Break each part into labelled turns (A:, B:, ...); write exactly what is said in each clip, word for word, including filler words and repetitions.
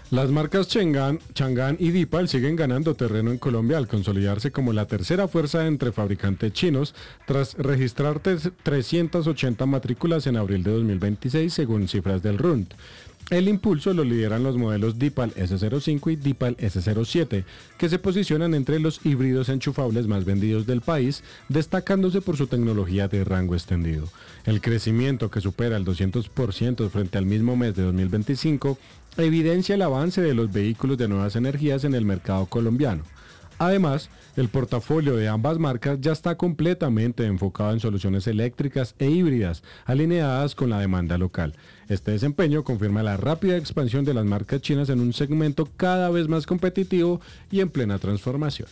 A: Las marcas Chang'an, Chang'an y Dipal siguen ganando terreno en Colombia al consolidarse como la tercera fuerza entre fabricantes chinos tras registrar trescientas ochenta matrículas en abril de dos mil veintiséis según cifras del R U N T. El impulso lo lideran los modelos Dipal ese cero cinco y Dipal ese cero siete, que se posicionan entre los híbridos enchufables más vendidos del país, destacándose por su tecnología de rango extendido. El crecimiento, que supera el doscientos por ciento frente al mismo mes de dos mil veinticinco, evidencia el avance de los vehículos de nuevas energías en el mercado colombiano. Además, el portafolio de ambas marcas ya está completamente enfocado en soluciones eléctricas e híbridas, alineadas con la demanda local. Este desempeño confirma la rápida expansión de las marcas chinas en un segmento cada vez más competitivo y en plena transformación.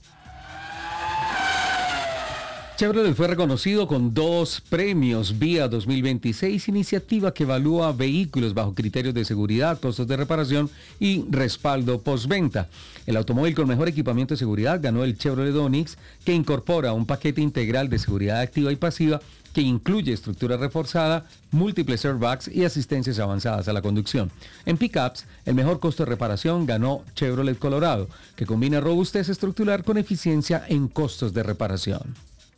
B: Chevrolet fue reconocido con dos premios VIA dos mil veintiséis, iniciativa que evalúa vehículos bajo criterios de seguridad, costos de reparación y respaldo postventa. El automóvil con mejor equipamiento de seguridad ganó el Chevrolet Onix, que incorpora un paquete integral de seguridad activa y pasiva que incluye estructura reforzada, múltiples airbags y asistencias avanzadas a la conducción. En pickups, el mejor costo de reparación ganó Chevrolet Colorado, que combina robustez estructural con eficiencia en costos de reparación.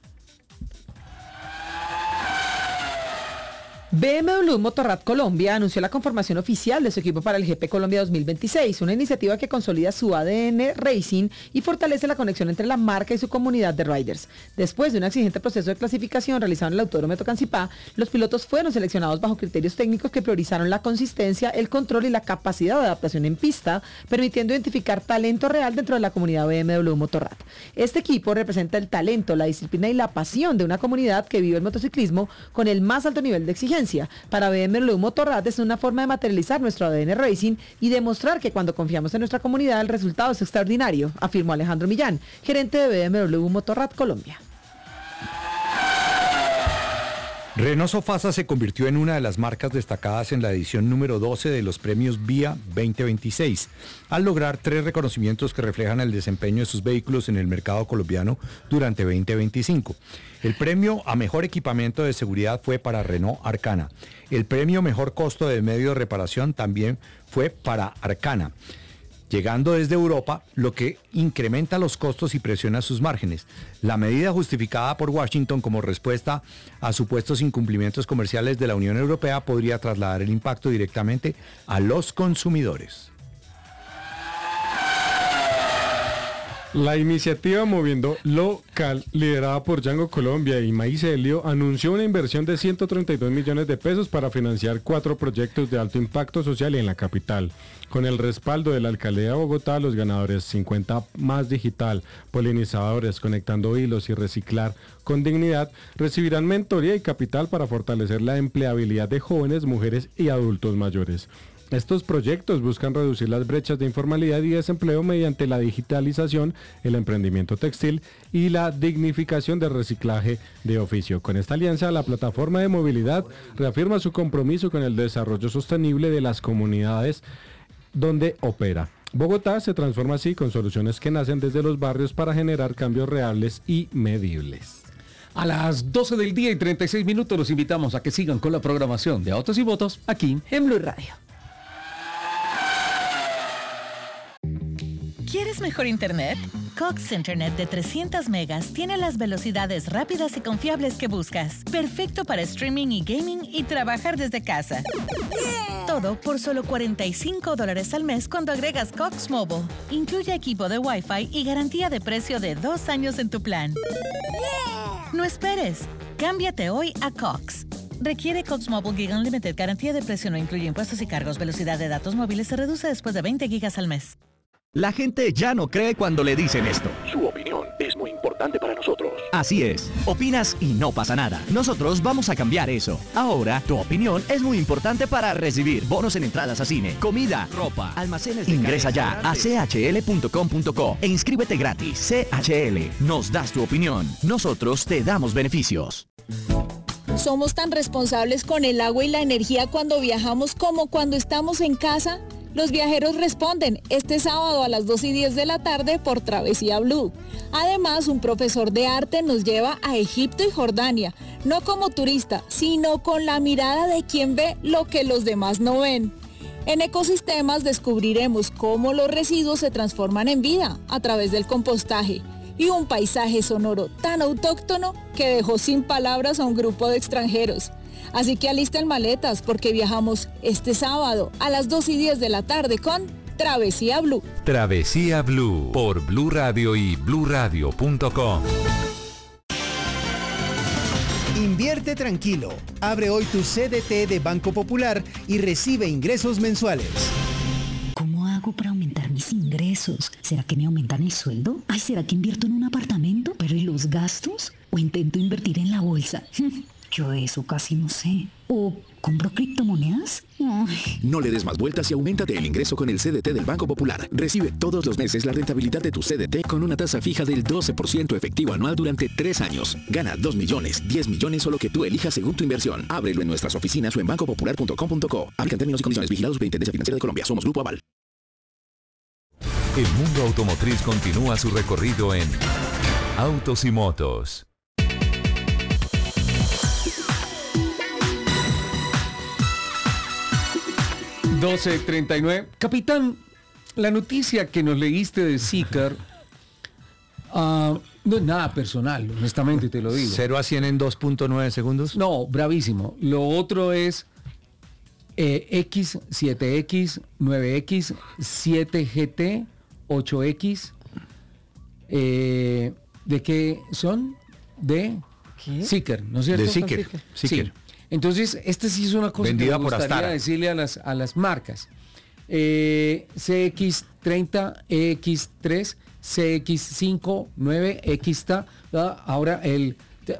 C: B M W Motorrad Colombia anunció la conformación oficial de su equipo para el G P Colombia dos mil veintiséis, una iniciativa que consolida su A D N Racing y fortalece la conexión entre la marca y su comunidad de riders. Después de un exigente proceso de clasificación realizado en el Autódromo de Tocancipá, los pilotos fueron seleccionados bajo criterios técnicos que priorizaron la consistencia, el control y la capacidad de adaptación en pista, permitiendo identificar talento real dentro de la comunidad B M W Motorrad. Este equipo representa el talento, la disciplina y la pasión de una comunidad que vive el motociclismo con el más alto nivel de exigencia. Para B M W Motorrad es una forma de materializar nuestro A D N Racing y demostrar que cuando confiamos en nuestra comunidad el resultado es extraordinario, afirmó Alejandro Millán, gerente de B M W Motorrad Colombia.
D: Renault Sofasa se convirtió en una de las marcas destacadas en la edición número doce de los premios VIA veinte veintiséis, al lograr tres reconocimientos que reflejan el desempeño de sus vehículos en el mercado colombiano durante veinte veinticinco. El premio a mejor equipamiento de seguridad fue para Renault Arcana. El premio mejor costo de medio de reparación también fue para Arcana, llegando desde Europa, lo que incrementa los costos y presiona sus márgenes. La medida justificada por Washington como respuesta a supuestos incumplimientos comerciales de la Unión Europea podría trasladar el impacto directamente a los consumidores.
A: La iniciativa Moviendo Local, liderada por Django Colombia y Maíz Helio, anunció una inversión de ciento treinta y dos millones de pesos para financiar cuatro proyectos de alto impacto social en la capital. Con el respaldo de la Alcaldía de Bogotá, los ganadores cincuenta más digital, polinizadores, conectando hilos y reciclar con dignidad, recibirán mentoría y capital para fortalecer la empleabilidad de jóvenes, mujeres y adultos mayores. Estos proyectos buscan reducir las brechas de informalidad y desempleo mediante la digitalización, el emprendimiento textil y la dignificación del reciclaje de oficio. Con esta alianza, la plataforma de movilidad reafirma su compromiso con el desarrollo sostenible de las comunidades donde opera. Bogotá se transforma así con soluciones que nacen desde los barrios para generar cambios reales y medibles.
B: A las doce del día y treinta y seis minutos los invitamos a que sigan con la programación de Autos y Votos aquí
C: en Blue Radio.
E: ¿Quieres mejor internet? Cox Internet de trescientos megas tiene las velocidades rápidas y confiables que buscas. Perfecto para streaming y gaming y trabajar desde casa. Yeah. Todo por solo cuarenta y cinco dólares al mes cuando agregas Cox Mobile. Incluye equipo de Wi-Fi y garantía de precio de dos años en tu plan. Yeah. No esperes. Cámbiate hoy a Cox. Requiere Cox Mobile Gig Unlimited. Garantía de precio no incluye impuestos y cargos. Velocidad de datos móviles se reduce después de veinte gigas al mes.
F: La gente ya no cree cuando le dicen esto.
G: Su opinión es muy importante para nosotros.
F: Así es. Opinas y no pasa nada. Nosotros vamos a cambiar eso. Ahora, tu opinión es muy importante para recibir bonos en entradas a cine, comida, ropa, almacenes de Ingresa ya a c h l punto com punto co e inscríbete gratis. C H L. Nos das tu opinión. Nosotros te damos beneficios.
H: ¿Somos tan responsables con el agua y la energía cuando viajamos como cuando estamos en casa? Los viajeros responden este sábado a las dos y diez de la tarde por Travesía Blue. Además, un profesor de arte nos lleva a Egipto y Jordania, no como turista, sino con la mirada de quien ve lo que los demás no ven. En ecosistemas descubriremos cómo los residuos se transforman en vida a través del compostaje y un paisaje sonoro tan autóctono que dejó sin palabras a un grupo de extranjeros. Así que alisten maletas porque viajamos este sábado a las dos y diez de la tarde con Travesía Blue.
I: Travesía Blue por Blue Radio y blue radio punto com.
J: Invierte tranquilo. Abre hoy tu C D T de Banco Popular y recibe ingresos mensuales.
K: ¿Cómo hago para aumentar mis ingresos? ¿Será que me aumentan el sueldo? Ay, ¿será que invierto en un apartamento? ¿Pero y los gastos? ¿O intento invertir en la bolsa? Yo de eso casi no sé. ¿O compro criptomonedas? Ay.
G: No le des más vueltas y auméntate el ingreso con el C D T del Banco Popular. Recibe todos los meses la rentabilidad de tu C D T con una tasa fija del doce por ciento efectivo anual durante tres años. Gana dos millones, diez millones o lo que tú elijas según tu inversión. Ábrelo en nuestras oficinas o en banco popular punto com punto co. Aplican términos y condiciones. Vigilados Superintendencia Financiera de Colombia. Somos Grupo Aval.
I: El mundo automotriz continúa su recorrido en Autos y Motos.
B: doce treinta y nueve. Capitán, la noticia que nos leíste de Zeekr uh, no es nada personal, honestamente te lo digo.
D: ¿cero a cien en dos punto nueve segundos?
B: No, bravísimo. Lo otro es eh, X, siete X, nueve X, siete G T, ocho X. Eh, ¿De qué son? De
C: ¿Qué?
B: Zeekr, ¿no es cierto?
D: De Zeekr.
B: Sí. Entonces, este sí es una cosa
D: vendida
B: que me gustaría
D: por
B: decirle a las, a las marcas. Eh, C X treinta, E X tres, C X cinco, nueve, X T A. ¿verdad? Ahora, el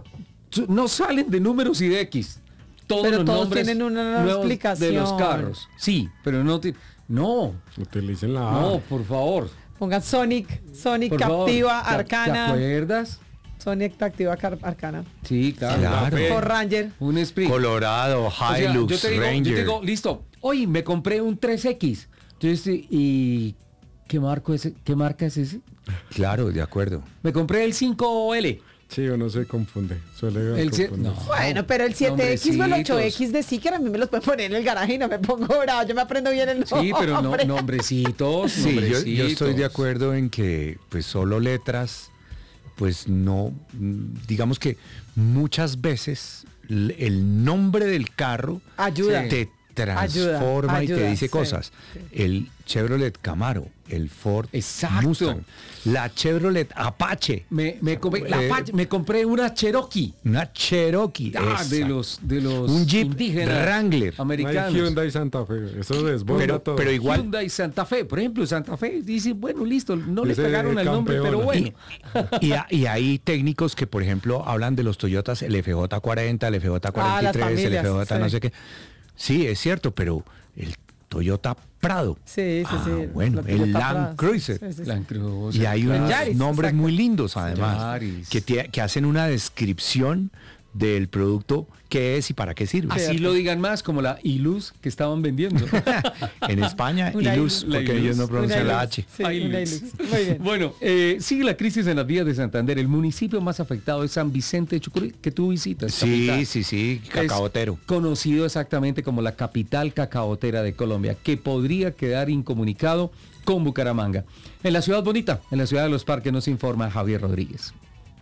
B: no salen de números y de X. Todos
C: pero
B: los
C: todos
B: nombres
C: tienen una
B: nuevos
C: explicación
B: de los carros. Sí, pero no... Te, no.
A: Utilicen la A.
B: No, por favor.
C: Pongan Sonic, Sonic
B: Por
C: Captiva,
B: favor.
C: Arcana.
B: ¿Te acuerdas?
C: Sonic Captiva Car- Arcana.
B: Sí, claro.
D: Claro.
C: Ford Ranger.
B: Un Sprint.
D: Colorado,
B: O sea,
D: Hilux,
B: yo te digo,
D: Ranger.
B: Yo te digo, listo, hoy me compré un tres X. Entonces, ¿y qué, marco es, qué marca es ese?
D: Claro, de acuerdo.
B: Me compré el cinco L.
A: Sí, uno se confunde. Suele
B: El sie-
A: confundir.
B: no.
C: Bueno, pero el siete X o el ocho X de Zeekr a mí me los puede poner en el garaje y no me pongo bravo. Yo me aprendo bien el nombre.
B: Sí, pero no, nombrecitos,
D: Sí, yo,
B: nombrecitos.
D: yo estoy de acuerdo en que pues solo letras, pues no, mm, digamos que muchas veces l- el nombre del carro
C: Ayuda.
D: te transforma
C: Ayuda,
D: y te
C: ayuda,
D: dice
C: sí,
D: cosas.
C: sí.
D: El Chevrolet Camaro, el Ford
B: Exacto.
D: Mustang, la Chevrolet Apache,
B: Me, me, compré, la
D: Eh,
B: Apache, me compré una Cherokee.
D: una Cherokee,
B: Ah,
D: esa.
B: de los, de los
D: Un Jeep
B: indígenas
D: Wrangler.
A: Hay
B: americanos.
A: Hyundai Santa Fe. Eso desborda
D: Pero-
A: todo.
D: pero igual-
B: Hyundai Santa Fe, por ejemplo, Santa Fe dice, bueno, listo, no le
A: Dice
B: pegaron al nombre, pero
A: campeona.
B: bueno.
D: Y, a- y hay técnicos que, por ejemplo, hablan de los Toyotas, el F J cuarenta, el F J cuarenta y tres, el
C: familias,
D: F J no
C: sí.
D: sé qué. Sí, es cierto, pero el Toyota Prado.
C: Sí, sí,
D: Ah,
C: sí.
D: bueno,
C: Lo
D: el
C: Toyota
D: Land
C: Prado.
D: Cruiser.
C: Sí, sí, sí.
B: Land Cruiser,
D: Y hay
B: claro.
D: unos
C: Yaris,
D: nombres
C: exacto.
D: muy lindos, además,
B: Yaris.
D: que, tie- que hacen una descripción del producto, qué es y para qué sirve.
B: Así lo digan más, como la Iluz que estaban vendiendo.
D: En España,
C: Una
D: Iluz,
B: Iluz.
D: porque
B: La
D: ellos
B: Iluz.
D: no pronuncian
C: Una
D: la
C: Hilux.
D: H.
C: Sí,
B: Ay,
C: una
B: Lux.
C: Hilux. Muy bien.
B: Bueno, eh, sigue la crisis en las vías de Santander. El municipio más afectado es San Vicente de Chucurí, que tú visitas.
D: Sí,
B: capital.
D: sí, sí,
B: Es
D: cacaotero.
B: conocido exactamente como la capital cacaotera de Colombia, que podría quedar incomunicado con Bucaramanga. En la ciudad bonita, en la ciudad de los parques, nos informa Javier Rodríguez.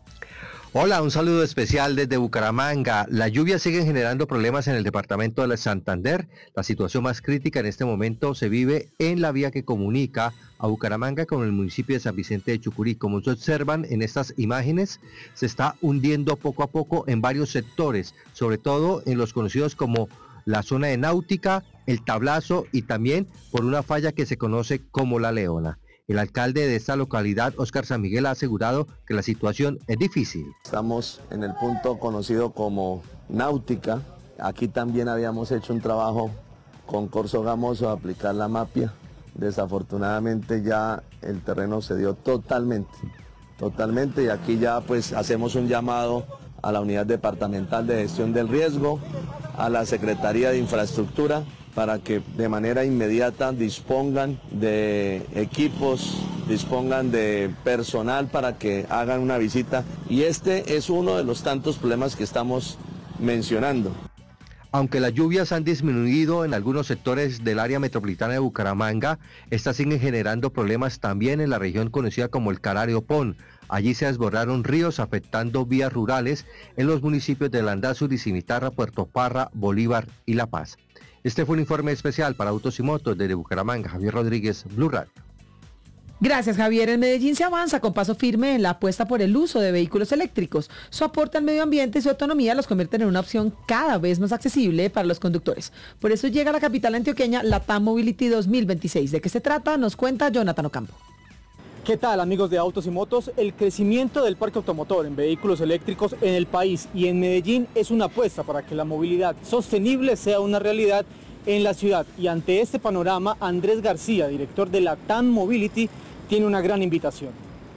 L: Hola, un saludo especial desde Bucaramanga. Las lluvias siguen generando problemas en el departamento de Santander. La situación más crítica en este momento se vive en la vía que comunica a Bucaramanga con el municipio de San Vicente de Chucurí. Como se observan en estas imágenes, se está hundiendo poco a poco en varios sectores, sobre todo en los conocidos como la zona de Náutica, el Tablazo y también por una falla que se conoce como La Leona. El alcalde de esta localidad, Óscar San Miguel, ha asegurado que la situación es difícil.
M: Estamos en el punto conocido como Náutica. Aquí también habíamos hecho un trabajo con Corso Gamoso a aplicar la mapia. Desafortunadamente ya el terreno se dio totalmente, totalmente, y aquí ya pues hacemos un llamado a la Unidad Departamental de Gestión del Riesgo, a la Secretaría de Infraestructura, para que de manera inmediata dispongan de equipos, dispongan de personal para que hagan una visita. Y este es uno de los tantos problemas que estamos mencionando.
L: Aunque las lluvias han disminuido en algunos sectores del área metropolitana de Bucaramanga, estas siguen generando problemas también en la región conocida como el Carario-Pon. Allí se desbordaron ríos afectando vías rurales en los municipios de Landazuri, Cimitarra, Puerto Parra, Bolívar y La Paz. Este fue un informe especial para Autos y Motos desde Bucaramanga. Javier Rodríguez, Blue Radio.
C: Gracias, Javier. En Medellín se avanza con paso firme en la apuesta por el uso de vehículos eléctricos. Su aporte al medio ambiente y su autonomía los convierten en una opción cada vez más accesible para los conductores. Por eso llega a la capital antioqueña la T A M Mobility dos mil veintiséis. ¿De qué se trata? Nos cuenta Jonathan Ocampo.
N: ¿Qué tal, amigos de Autos y Motos? El crecimiento del parque automotor en vehículos eléctricos en el país y en Medellín es una apuesta para que la movilidad sostenible sea una realidad en la ciudad. Y ante este panorama, Andrés García, director de la T A M Mobility, tiene una gran invitación.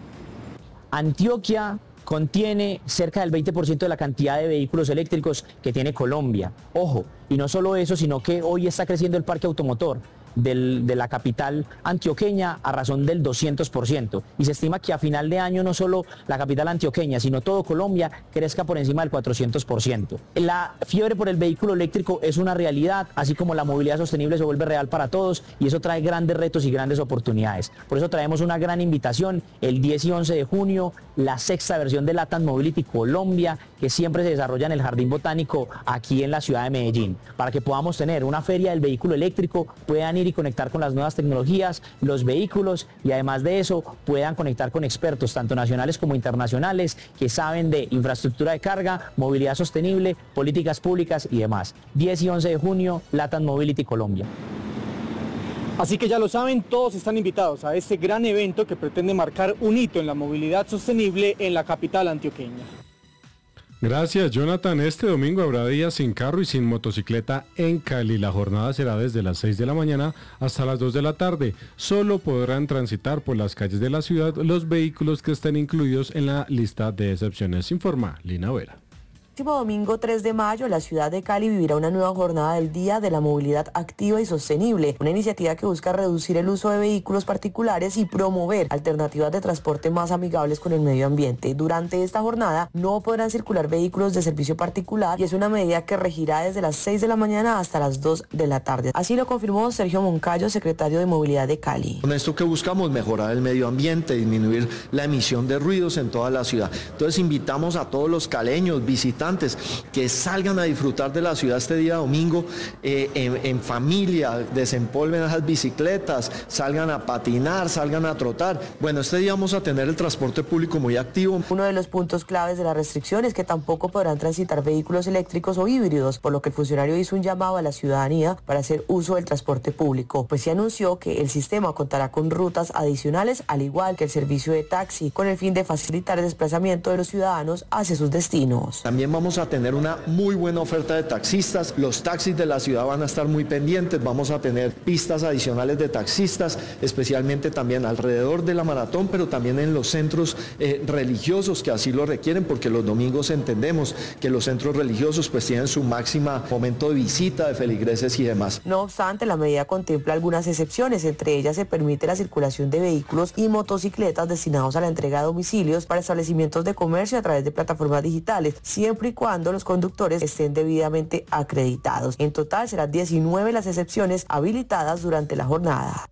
O: Antioquia contiene cerca del veinte por ciento de la cantidad de vehículos eléctricos que tiene Colombia. Ojo, y no solo eso, sino que hoy está creciendo el parque automotor del, de la capital antioqueña a razón del doscientos por ciento. Y se estima que a final de año no solo la capital antioqueña, sino todo Colombia crezca por encima del cuatrocientos por ciento. La fiebre por el vehículo eléctrico es una realidad, así como la movilidad sostenible se vuelve real para todos, y eso trae grandes retos y grandes oportunidades. Por eso traemos una gran invitación el diez y once de junio, la sexta versión de Latam Mobility Colombia, que siempre se desarrolla en el Jardín Botánico aquí en la ciudad de Medellín, para que podamos tener una feria del vehículo eléctrico, puedan ir y conectar con las nuevas tecnologías, los vehículos, y además de eso puedan conectar con expertos tanto nacionales como internacionales que saben de infraestructura de carga, movilidad sostenible, políticas públicas y demás. diez y once de junio, Latam Mobility Colombia.
N: Así que ya lo saben, todos están invitados a este gran evento que pretende marcar un hito en la movilidad sostenible en la capital antioqueña.
A: Gracias, Jonathan. Este domingo habrá días sin carro y sin motocicleta en Cali. La jornada será desde las seis de la mañana hasta las dos de la tarde. Solo podrán transitar por las calles de la ciudad los vehículos que estén incluidos en la lista de excepciones, informa Lina Vera.
P: El próximo domingo tres de mayo, la ciudad de Cali vivirá una nueva jornada del Día de la Movilidad Activa y Sostenible, una iniciativa que busca reducir el uso de vehículos particulares y promover alternativas de transporte más amigables con el medio ambiente. Durante esta jornada no podrán circular vehículos de servicio particular y es una medida que regirá desde las seis de la mañana hasta las dos de la tarde. Así lo confirmó Sergio Moncayo, secretario de Movilidad de Cali.
Q: Con esto que buscamos mejorar el medio ambiente, disminuir la emisión de ruidos en toda la ciudad. Entonces invitamos a todos los caleños, visitantes, que salgan a disfrutar de la ciudad este día domingo eh, en, en familia, desempolven esas bicicletas, salgan a patinar, salgan a trotar. Bueno, este día vamos a tener el transporte público muy activo.
P: Uno de los puntos claves de la restricción es que tampoco podrán transitar vehículos eléctricos o híbridos, por lo que el funcionario hizo un llamado a la ciudadanía para hacer uso del transporte público, pues se anunció que el sistema contará con rutas adicionales, al igual que el servicio de taxi, con el fin de facilitar el desplazamiento de los ciudadanos hacia sus destinos.
Q: También vamos a tener una muy buena oferta de taxistas. Los taxis de la ciudad van a estar muy pendientes. Vamos a tener pistas adicionales de taxistas, especialmente también alrededor de la maratón, pero también en los centros eh, religiosos que así lo requieren, porque los domingos entendemos que los centros religiosos pues tienen su máxima momento de visita de feligreses y demás.
P: No obstante, la medida contempla algunas excepciones. Entre ellas se permite la circulación de vehículos y motocicletas destinados a la entrega a domicilios para establecimientos de comercio a través de plataformas digitales, siempre y cuando los conductores estén debidamente acreditados. En total serán diecinueve las excepciones habilitadas durante la jornada.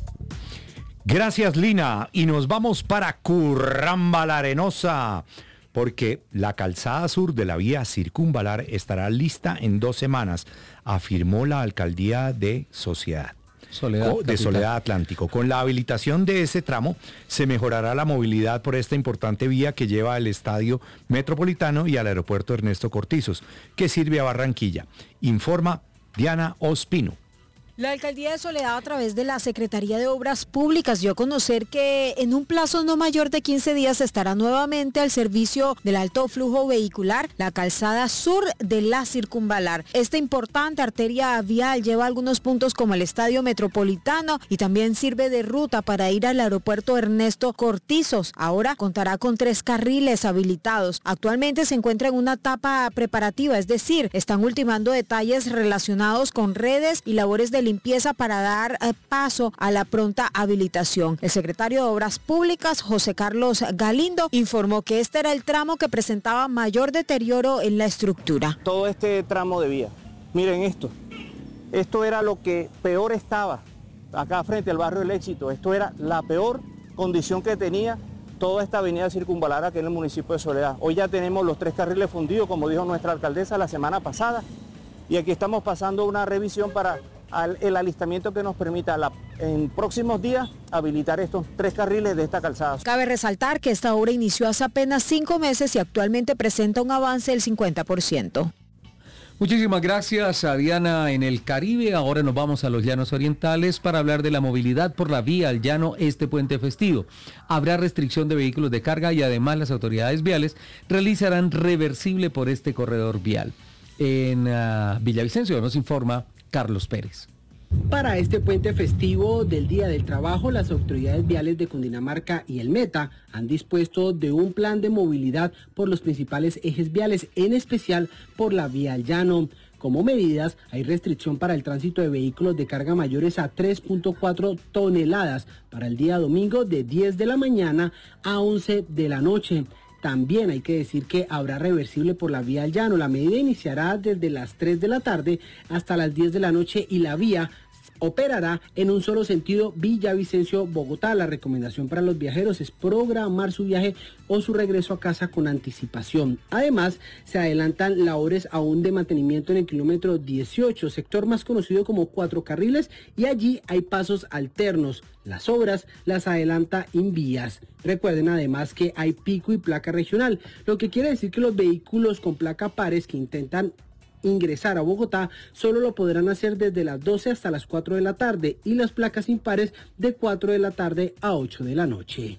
D: Gracias, Lina. Y nos vamos para Curramba la Arenosa, porque la calzada sur de la vía circunvalar estará lista en dos semanas, afirmó la alcaldía de Sociedad.
B: Soledad,
D: de Soledad Atlántico. Con la habilitación de ese tramo se mejorará la movilidad por esta importante vía que lleva al Estadio Metropolitano y al Aeropuerto Ernesto Cortizos, que sirve a Barranquilla. Informa Diana Ospino.
R: La Alcaldía de Soledad, a través de la Secretaría de Obras Públicas, dio a conocer que en un plazo no mayor de quince días estará nuevamente al servicio del alto flujo vehicular la calzada sur de la circunvalar. Esta importante arteria vial lleva algunos puntos como el Estadio Metropolitano y también sirve de ruta para ir al aeropuerto Ernesto Cortizos. Ahora contará con tres carriles habilitados. Actualmente se encuentra en una etapa preparativa, es decir, están ultimando detalles relacionados con redes y labores de limpieza para dar eh, paso a la pronta habilitación. El secretario de Obras Públicas, José Carlos Galindo, informó que este era el tramo que presentaba mayor deterioro en la estructura.
N: Todo este tramo de vía Miren esto, esto era lo que peor estaba acá frente al barrio del Éxito, esto era la peor condición que tenía toda esta avenida circunvalar aquí en el municipio de Soledad. Hoy ya tenemos los tres carriles fundidos, como dijo nuestra alcaldesa la semana pasada, y aquí estamos pasando una revisión para el alistamiento que nos permita la, en próximos días habilitar estos tres carriles de esta calzada.
R: Cabe resaltar que esta obra inició hace apenas cinco meses y actualmente presenta un avance del cincuenta por ciento.
B: Muchísimas gracias a Diana en el Caribe. Ahora nos vamos a los llanos orientales para hablar de la movilidad por la vía al llano este puente festivo. Habrá restricción de vehículos de carga y además las autoridades viales realizarán reversible por este corredor vial. En uh, Villavicencio nos informa Carlos Pérez.
S: Para este puente festivo del Día del Trabajo, las autoridades viales de Cundinamarca y el Meta han dispuesto de un plan de movilidad por los principales ejes viales, en especial por la vía al llano. Como medidas, hay restricción para el tránsito de vehículos de carga mayores a tres punto cuatro toneladas para el día domingo de diez de la mañana a once de la noche. También hay que decir que habrá reversible por la vía al llano. La medida iniciará desde las tres de la tarde hasta las diez de la noche y la vía operará en un solo sentido Villavicencio-Bogotá. La recomendación para los viajeros es programar su viaje o su regreso a casa con anticipación. Además, se adelantan labores aún de mantenimiento en el kilómetro dieciocho, sector más conocido como Cuatro Carriles, y allí hay pasos alternos. Las obras las adelanta Invías. Recuerden además que hay pico y placa regional, lo que quiere decir que los vehículos con placa pares que intentan ingresar a Bogotá solo lo podrán hacer desde las doce hasta las cuatro de la tarde y las placas impares de cuatro de la tarde a ocho de la noche.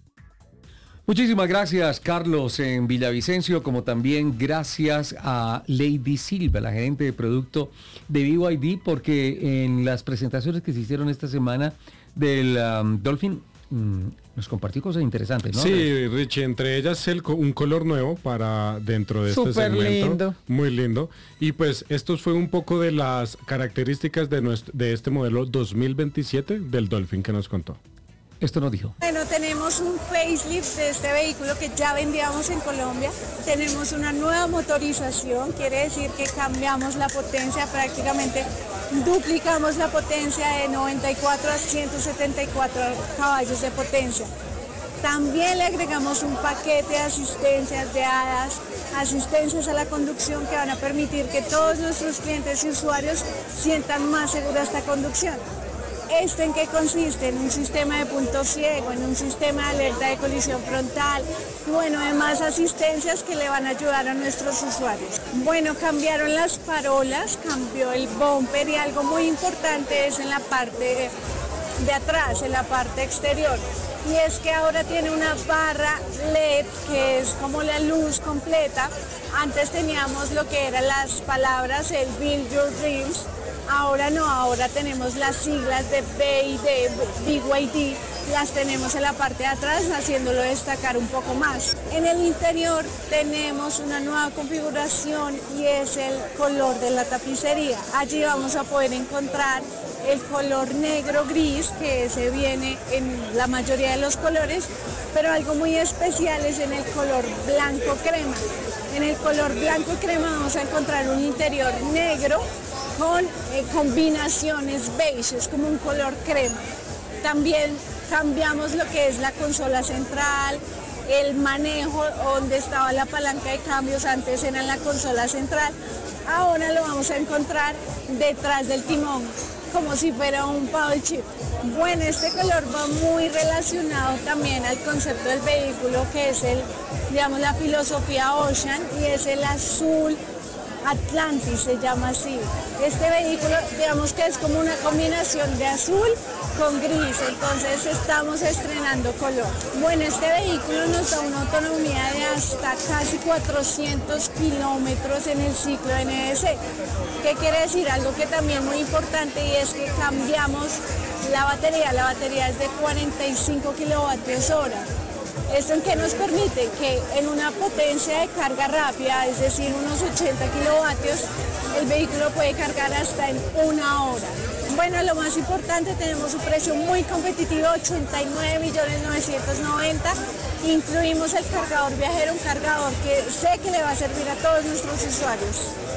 B: Muchísimas gracias, Carlos, en Villavicencio, como también gracias a Lady Silva, la gerente de producto de B Y D, porque en las presentaciones que se hicieron esta semana del um, Dolphin mm, nos compartió cosas interesantes, ¿no?
A: Sí, Richie, entre ellas el, un color nuevo para dentro de este
C: Súper
A: segmento.
C: lindo.
A: Muy lindo. Y pues esto fue un poco de las características de, nuestro, de este modelo dos mil veintisiete del Dolphin que nos contó.
B: Esto nos dijo.
T: Bueno, tenemos un facelift de este vehículo que ya vendíamos en Colombia. Tenemos una nueva motorización, quiere decir que cambiamos la potencia, prácticamente duplicamos la potencia de noventa y cuatro a ciento setenta y cuatro caballos de potencia. También le agregamos un paquete de asistencias de hadas, asistencias a la conducción que van a permitir que todos nuestros clientes y usuarios sientan más segura esta conducción. ¿Esto en qué consiste? En un sistema de punto ciego, en un sistema de alerta de colisión frontal, bueno, además asistencias que le van a ayudar a nuestros usuarios. Bueno, cambiaron las farolas, cambió el bumper y algo muy importante es en la parte de atrás, en la parte exterior. Y es que ahora tiene una barra L E D que es como la luz completa. Antes teníamos lo que eran las palabras, el Build Your Dreams. Ahora no, ahora tenemos las siglas de B y D, B Y D, las tenemos en la parte de atrás, haciéndolo destacar un poco más. En el interior tenemos una nueva configuración y es el color de la tapicería. Allí vamos a poder encontrar el color negro gris, que ese viene en la mayoría de los colores, pero algo muy especial es en el color blanco crema. En el color blanco crema vamos a encontrar un interior negro con eh, combinaciones beige, es como un color crema. También cambiamos lo que es la consola central, el manejo donde estaba la palanca de cambios, antes era en la consola central, ahora lo vamos a encontrar detrás del timón, como si fuera un paddle chip. Bueno, este color va muy relacionado también al concepto del vehículo, que es el, digamos, la filosofía Ocean, y es el azul Atlantis, se llama así. Este vehículo, digamos que es como una combinación de azul con gris, entonces estamos estrenando color. Bueno, este vehículo nos da una autonomía de hasta casi cuatrocientos kilómetros en el ciclo N D C. ¿Qué quiere decir? Algo que también es muy importante, y es que cambiamos la batería. La batería es de cuarenta y cinco kilovatios hora. ¿Esto en qué nos permite? Que en una potencia de carga rápida, es decir, unos ochenta kilovatios, el vehículo puede cargar hasta en una hora. Bueno, lo más importante, tenemos un precio muy competitivo, ochenta y nueve millones novecientos noventa. Incluimos el cargador viajero, un cargador que sé que le va a servir a todos nuestros usuarios.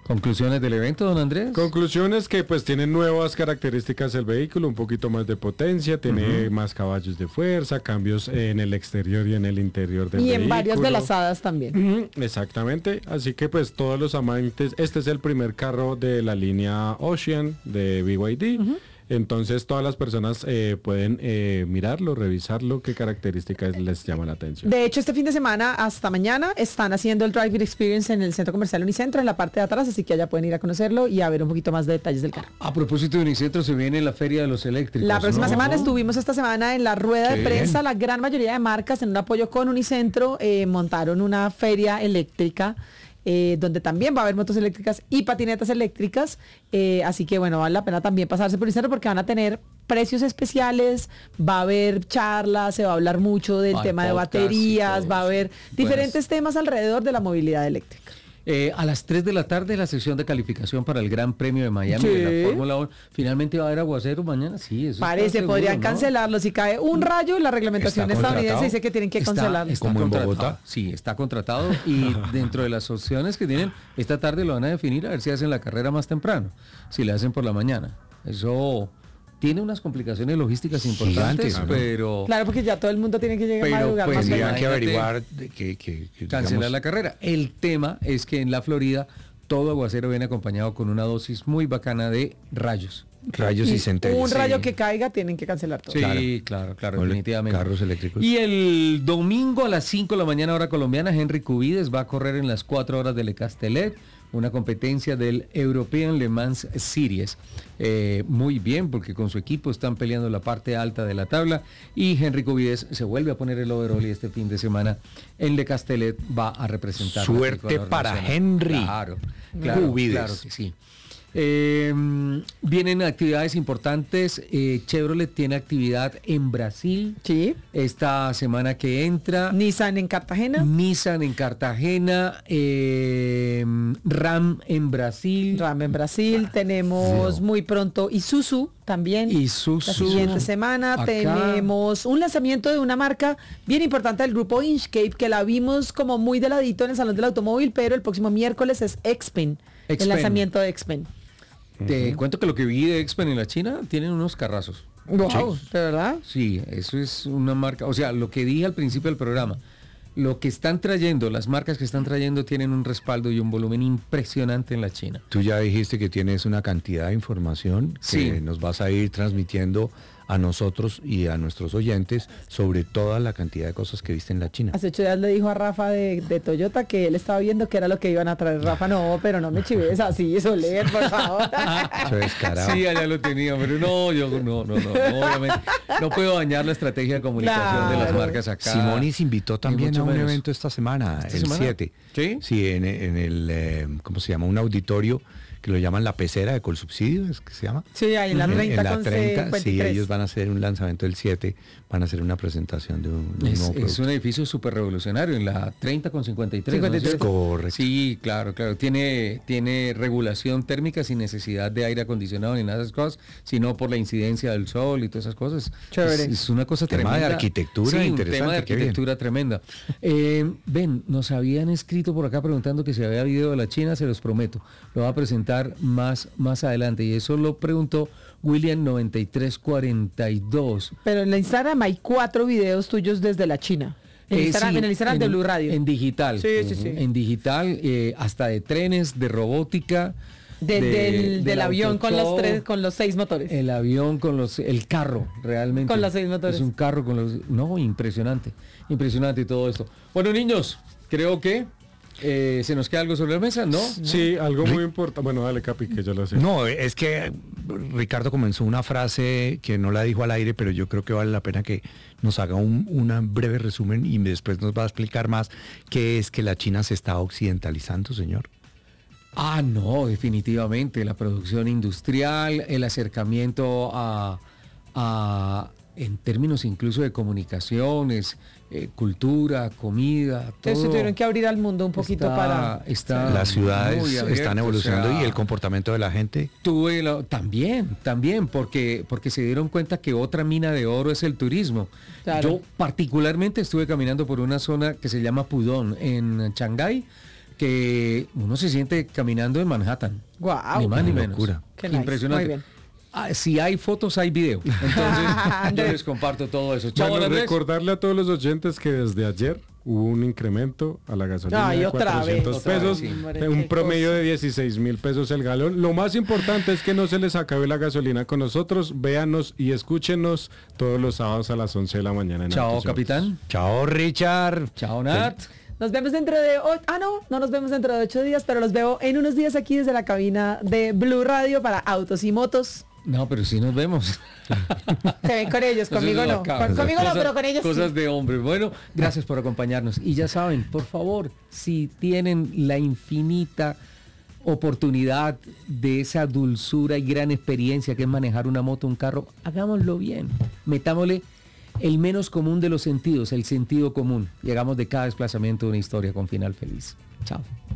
B: ¿Conclusiones del evento, don Andrés?
A: Conclusiones que pues tiene nuevas características el vehículo, un poquito más de potencia, tiene uh-huh. más caballos de fuerza, cambios en el exterior y en el interior del
C: y
A: vehículo.
C: Y en varias de las hadas también.
A: Uh-huh. Exactamente, así que pues todos los amantes, este es el primer carro de la línea Ocean de B Y D. Uh-huh. Entonces todas las personas eh, pueden eh, mirarlo, revisarlo, qué características les llama la atención.
C: De hecho, este fin de semana hasta mañana están haciendo el Drive It Experience en el Centro Comercial Unicentro, en la parte de atrás, así que allá pueden ir a conocerlo y a ver un poquito más de detalles del carro.
B: A propósito de Unicentro, se viene la Feria de los Eléctricos.
C: La próxima
B: ¿no?
C: semana estuvimos esta semana en la rueda qué de prensa, bien. La gran mayoría de marcas en un apoyo con Unicentro eh, montaron una feria eléctrica. Eh, donde también va a haber motos eléctricas y patinetas eléctricas, eh, así que bueno, vale la pena también pasarse por Unicentro porque van a tener precios especiales, va a haber charlas, se va a hablar mucho del Hay tema de baterías, va a haber diferentes pues, temas alrededor de la movilidad eléctrica.
B: Eh, a las tres de la tarde la sesión de calificación para el Gran Premio de Miami sí. de la Fórmula uno. Finalmente va a haber aguacero mañana, sí, eso
C: parece, seguro, podrían ¿no? cancelarlo. Si cae un rayo, la reglamentación estadounidense dice que tienen que
B: está,
C: cancelarlo.
B: Está como en Bogotá. Sí, está contratado y dentro de las opciones que tienen, esta tarde lo van a definir a ver si hacen la carrera más temprano, si la hacen por la mañana. Eso tiene unas complicaciones logísticas importantes,
C: Gigantes,
B: pero...
C: Claro, porque ya todo el mundo tiene que llegar
B: pero,
C: a madrugar
B: pues,
C: más
D: tendrían que averiguar que, que, que
B: cancelar
D: digamos...
B: la carrera. El tema es que en la Florida todo aguacero viene acompañado con una dosis muy bacana de rayos.
D: Rayos y, y centellas.
C: Un rayo
B: sí.
C: que caiga, tienen que cancelar todo.
B: Sí, claro, claro, claro definitivamente.
D: Carros eléctricos.
B: Y el domingo a las cinco de la mañana hora colombiana, Henry Cubides va a correr en las cuatro horas de Le Castellet, una competencia del European Le Mans Series. Eh, muy bien, porque con su equipo están peleando la parte alta de la tabla y Henry Cubides se vuelve a poner el overall y este fin de semana en Le Castellet va a representar.
D: Suerte para nacional. Henry.
B: Claro, claro, Cubides. Claro que sí. Eh, vienen actividades importantes. eh, Chevrolet tiene actividad en Brasil.
C: Sí.
B: Esta semana que entra.
C: Nissan en Cartagena.
B: Nissan en Cartagena. Eh, Ram en Brasil.
C: Ram en Brasil. Tenemos sí. muy pronto Isuzu también.
B: Isuzu.
C: La siguiente semana acá. Tenemos un lanzamiento de una marca bien importante del grupo Inchcape que la vimos como muy de ladito en el Salón del Automóvil, pero el próximo miércoles es Xpeng. Xpeng. El lanzamiento de Xpeng.
B: Te uh-huh. cuento que lo que vi de Xpeng en la China tienen unos carrazos.
C: Wow, ¿de verdad?
B: Sí, eso es una marca, o sea, lo que dije al principio del programa, lo que están trayendo, las marcas que están trayendo tienen un respaldo y un volumen impresionante en la China.
D: Tú ya dijiste que tienes una cantidad de información que
B: sí.
D: nos vas a ir transmitiendo a nosotros y a nuestros oyentes sobre toda la cantidad de cosas que viste en la China.
C: Hace ocho días le dijo a Rafa de, de Toyota que él estaba viendo que era lo que iban a traer. Rafa, no, pero no me chives así, Soler, por favor.
B: Sí, allá lo tenía, pero no, yo no, no, no, no, obviamente no puedo dañar la estrategia de comunicación claro. de las marcas acá.
D: Simonis invitó también a un
B: menos.
D: evento esta semana, ¿Esta el siete.
B: ¿Sí?
D: Sí, en, en el, eh, ¿cómo se llama? Un auditorio que lo llaman la pecera de Colsubsidio, ¿es que se llama?
C: Sí, ahí en la treinta.
D: En la
C: con
D: treinta, sí, ellos van a hacer un lanzamiento del siete, van a hacer una presentación de un, de un
B: es,
D: nuevo producto.
B: Es un edificio súper revolucionario, en la treinta con cincuenta y tres.
C: cincuenta y tres.
B: ¿No?
D: Correcto.
B: Sí, claro, claro. Tiene, tiene regulación térmica sin necesidad de aire acondicionado ni nada de esas cosas, sino por la incidencia del sol y todas esas cosas.
C: Chévere.
B: Es, es una cosa
D: tema
B: tremenda.
D: de arquitectura
B: sí,
D: interesante.
B: Un tema de arquitectura tremenda. Eh, ven, nos habían escrito por acá preguntando que si había video de la China, se los prometo. Lo va a presentar más más adelante y eso lo preguntó William noventa y tres cuarenta y dos.
C: Pero en la Instagram hay cuatro videos tuyos desde la China. En,
B: eh,
C: Instagram,
B: sí,
C: en el Instagram
B: en,
C: de Blue Radio.
B: En digital.
C: Sí, sí, sí.
B: En digital, eh, hasta de trenes, de robótica.
C: De,
B: de,
C: del, del,
B: del
C: avión con los tres, con los seis motores.
B: El avión con los, el carro, realmente.
C: Con los seis motores.
B: Es un carro con los, no, impresionante, impresionante todo esto. Bueno, niños, creo que Eh, ¿se nos queda algo sobre la mesa? ¿No?
A: Sí, algo muy importante. Bueno, dale, Capi, que yo lo sé.
D: No, es que Ricardo comenzó una frase que no la dijo al aire, pero yo creo que vale la pena que nos haga un una breve resumen y después nos va a explicar más qué es que la China se está occidentalizando, señor.
B: Ah, no, definitivamente. La producción industrial, el acercamiento a, a en términos incluso de comunicaciones, eh, cultura, comida, todo.
C: Entonces tuvieron que abrir al mundo un poquito
B: está,
C: para...
B: Está
D: Las ciudades
B: abierto,
D: están evolucionando,
B: o sea,
D: y el comportamiento de la gente.
B: Tuve lo, también, también, porque, porque se dieron cuenta que otra mina de oro es el turismo.
C: Claro.
B: Yo particularmente estuve caminando por una zona que se llama Pudong, en Shanghái, que uno se siente caminando en Manhattan.
C: Guau.
B: Ni más ni menos.
D: locura.
C: Qué nice.
B: Impresionante.
C: Muy bien.
B: Ah, si hay fotos, hay video. Entonces, yo les comparto todo eso. Chao,
A: Bueno,
B: Andrés.
A: recordarle a todos los oyentes que desde ayer hubo un incremento a la gasolina
C: Ay,
A: de
C: otra
A: cuatrocientos
C: vez.
A: pesos,
B: Otra vez, sí.
A: de un promedio de dieciséis mil pesos el galón. Lo más importante es que no se les acabe la gasolina con nosotros. Véanos y escúchenos todos los sábados a las once de la mañana. En
B: Chao,
A: Autos y Motos.
B: capitán.
D: Chao, Richard.
B: Chao, Nat.
C: Nos vemos dentro de... o- Ah, no, no nos vemos dentro de ocho días, pero los veo en unos días aquí desde la cabina de Blue Radio para Autos y Motos.
B: No, pero sí nos vemos.
C: Se ven con ellos,
B: Eso
C: conmigo
B: es
C: no.
B: bacán.
C: Con- conmigo no,
B: Cosas-
C: pero con ellos
B: Cosas
C: sí.
B: de hombre. Bueno, gracias por acompañarnos. Y ya saben, por favor, si tienen la infinita oportunidad de esa dulzura y gran experiencia que es manejar una moto, un carro, hagámoslo bien. Metámosle el menos común de los sentidos, el sentido común. Llegamos de cada desplazamiento a una historia con final feliz. Chao.